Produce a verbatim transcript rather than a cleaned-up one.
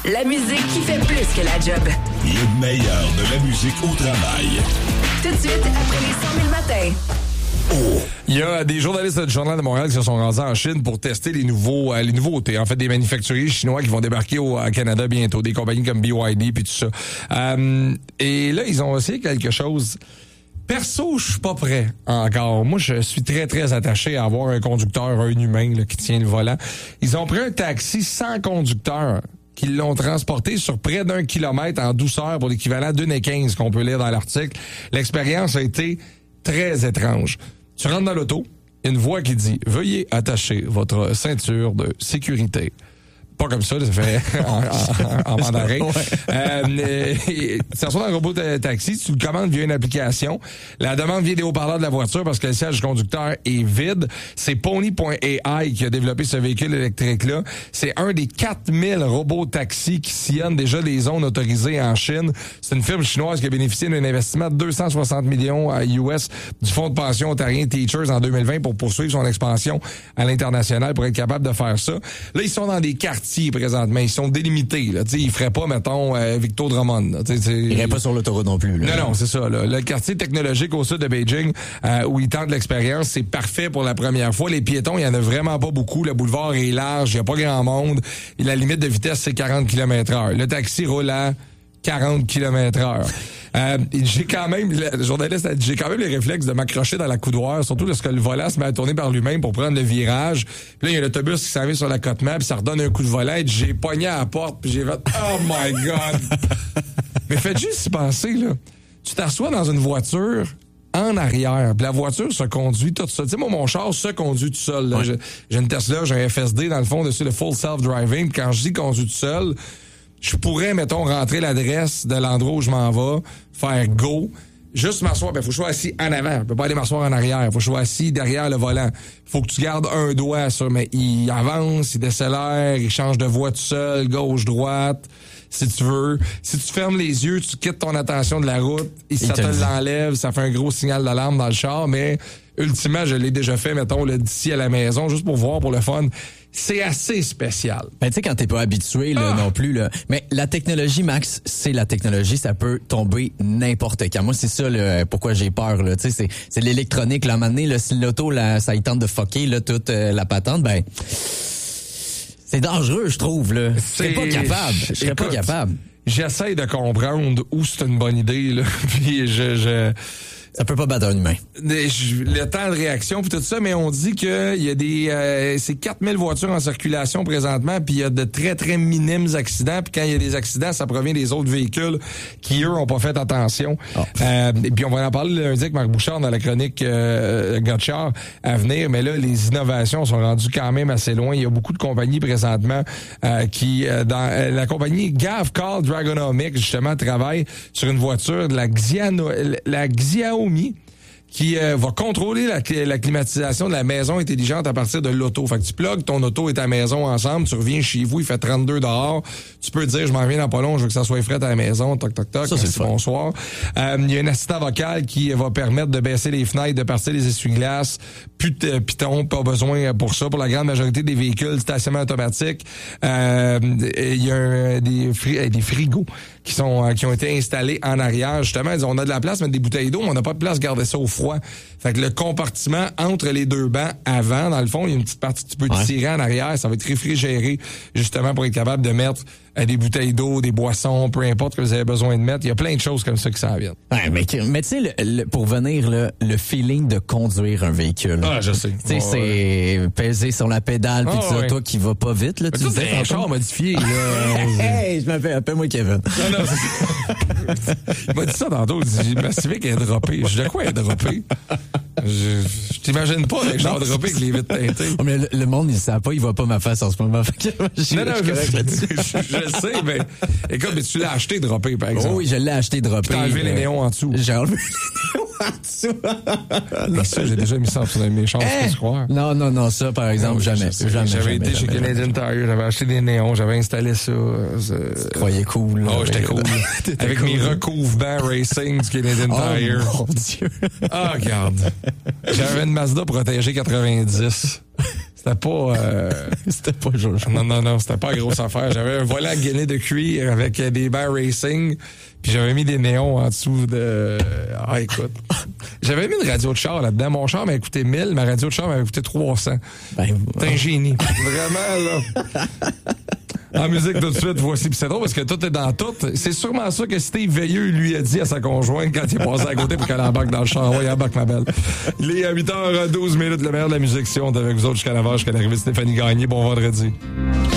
La musique qui fait plus que la job. Le meilleur de la musique au travail. Tout de suite, après les cent mille matins. Oh. Il y a des journalistes du Journal de Montréal qui se sont rendus en Chine pour tester les nouveaux, euh, les nouveautés. En fait, des manufacturiers chinois qui vont débarquer au à Canada bientôt. Des compagnies comme B Y D puis tout ça. Euh, et là, ils ont essayé quelque chose. Perso, je suis pas prêt encore. Moi, je suis très, très attaché à avoir un conducteur, un humain là, qui tient le volant. Ils ont pris un taxi sans conducteur, qui l'ont transporté sur près d'un kilomètre en douceur pour l'équivalent d'une et quinze qu'on peut lire dans l'article. L'expérience a été très étrange. Tu rentres dans l'auto, une voix qui dit « Veuillez attacher votre ceinture de sécurité ». Pas comme ça, ça fait en, en, en mandarin. Ouais. Euh, tu t'assois dans un robot de taxi, tu le commandes via une application. La demande vient des haut-parleurs de la voiture parce que le siège du conducteur est vide. C'est Pony point A I qui a développé ce véhicule électrique-là. C'est un des quatre mille robots taxis qui sillonnent déjà les zones autorisées en Chine. C'est une firme chinoise qui a bénéficié d'un investissement de deux cent soixante millions U S du fonds de pension ontarien Teachers en deux mille vingt pour poursuivre son expansion à l'international pour être capable de faire ça. Là, ils sont dans des quartiers présentement. Ils sont délimités. Là. Ils feraient pas, mettons, euh, Victor Drummond. Là. Ils iraient pas sur l'autoroute non plus. Là. Non, non, c'est ça. Là. Le quartier technologique au sud de Beijing, euh, où ils tentent l'expérience, c'est parfait pour la première fois. Les piétons, il y en a vraiment pas beaucoup. Le boulevard est large, il y a pas grand monde. Et la limite de vitesse, c'est quarante kilomètres heure. Le taxi roule à quarante kilomètres heure. Euh, j'ai quand même, le journaliste a dit, j'ai quand même les réflexes de m'accrocher dans la coudoir, surtout lorsque le volant se met à tourner par lui-même pour prendre le virage. Puis là, il y a l'autobus qui s'en vient sur la côte map, puis ça redonne un coup de volant, et j'ai pogné à la porte, puis j'ai fait « Oh my God! » Mais faites juste y penser, là. Tu t'assois dans une voiture en arrière, puis la voiture se conduit toute seule. Tu sais, moi, mon char se conduit tout seul. Là. Ouais. J'ai, j'ai une Tesla, j'ai un F S D dans le fond dessus, le full self-driving, puis quand je dis conduit tout seul, je pourrais, mettons, rentrer l'adresse de l'endroit où je m'en vais, faire go, juste m'asseoir. Ben, faut que je sois assis en avant. Je peux pas aller m'asseoir en arrière. Faut que je sois assis derrière le volant. Faut que tu gardes un doigt sur, mais il avance, il décélère, il change de voie tout seul, gauche, droite, si tu veux. Si tu fermes les yeux, tu quittes ton attention de la route, et ça te, te l'enlève, ça fait un gros signal d'alarme dans le char, mais ultimement, je l'ai déjà fait, mettons, là, d'ici à la maison, juste pour voir, pour le fun. C'est assez spécial. Ben, tu sais, quand t'es pas habitué, là, ah. non plus, là. Mais la technologie, Max, c'est la technologie, ça peut tomber n'importe quand. Moi, c'est ça, là, pourquoi j'ai peur, là. Tu sais, c'est, c'est l'électronique, là. À un moment donné, là, si l'auto, là, ça y tente de fucker, là, toute euh, la patente, ben, c'est dangereux, je trouve, là. Je serais pas capable. Je serais pas capable. J'essaie de comprendre où c'est une bonne idée, là. Puis je, je, ça peut pas battre un humain. Le temps de réaction puis tout ça, mais on dit que il y a des euh, c'est quatre mille voitures en circulation présentement, puis il y a de très très minimes accidents, puis quand il y a des accidents, ça provient des autres véhicules qui eux ont pas fait attention. Oh. Euh, et puis on va en parler lundi avec Marc Bouchard dans la chronique euh, Gotchard à venir, mais là les innovations sont rendues quand même assez loin. Il y a beaucoup de compagnies présentement euh, qui euh, dans euh, la compagnie Gavcal Dragonomics justement travaille sur une voiture de la Xiano, la Xiaomi qui euh, va contrôler la, la climatisation de la maison intelligente à partir de l'auto. Fait que tu plugues ton auto et ta maison ensemble, tu reviens chez vous, il fait trente-deux dehors, tu peux dire, je m'en viens dans pas long, je veux que ça soit frais à la maison, toc, toc, toc, ça, merci, bonsoir. Euh, il y a un assistant vocal qui va permettre de baisser les fenêtres, de partir les essuie-glaces, plus de piton, pas besoin pour ça. Pour la grande majorité des véhicules, stationnement automatique, euh, il y a un, des, fri- des frigos qui sont qui ont été installés en arrière. Justement, ils disent, on a de la place, mettre des bouteilles d'eau, mais on n'a pas de place garder ça au froid. Fait que le compartiment entre les deux bancs avant, dans le fond, il y a une petite partie que tu peux ouais. tirer en arrière. Ça va être réfrigéré, justement, pour être capable de mettre euh, des bouteilles d'eau, des boissons, peu importe que vous avez besoin de mettre. Il y a plein de choses comme ça qui s'en viennent. Ouais, mais mais tu sais, le, le, pour venir, là, le feeling de conduire un véhicule. Ah, je sais. Tu sais, oh, c'est ouais. peser sur la pédale, puis oh, ça, ouais. toi qui vas pas vite, là, mais tu disais. C'est un char modifié, là. Hey, je m'appelle, appelle-moi Kevin. Non, non, il m'a dit ça tantôt. Il dit, ma Civic est droppée. Je dis, de quoi elle est droppée? Je, je t'imagine pas avec genre droppé avec les vitres teintées. Oh, mais le, le monde, il ne sait pas, il voit pas ma face en ce moment. je, non, non, je, je, je, je sais, mais écoute, mais tu l'as acheté droppé, par exemple. Oh, oui, je l'ai acheté droppé. T'as enlevé mais... les néons en dessous. J'ai enlevé les néons en dessous. Mais ça, j'ai déjà mis ça sur mes chances, hey! je peux croire. Non, non, non, ça, par exemple, non, jamais, sais, jamais. J'avais jamais, été jamais, chez jamais, Canadian jamais. Tire, j'avais acheté des néons, j'avais installé ça. Tu croyais cool. Oh, j'étais cool. Avec cool. Mes recouvre-bancs racing du Canadian oh, Tire. Mon Dieu. Ah, oh, regarde. J'avais une Mazda Protégée quatre-vingt-dix. C'était pas... Euh... C'était pas Jojo. Non, non, non, c'était pas une grosse affaire. J'avais un volant gainé de cuir avec des barres racing, puis j'avais mis des néons en dessous de... Ah, écoute. J'avais mis une radio de char là-dedans. Mon char m'a coûté mille, ma radio de char m'avait coûté trois cents. Ben, T'es un génie. Vraiment, là. En musique, tout de suite, voici. Puis c'est drôle parce que tout est dans tout. C'est sûrement ça que Steve Veilleux lui a dit à sa conjointe quand il est passé à côté pour qu'elle embarque dans le char. Ouais, embarque, ma belle. Il est à huit heures douze minutes, le meilleur de la musique. Si on est avec vous autres jusqu'à la vache, jusqu'à l'arrivée de Stéphanie Gagné. Bon vendredi.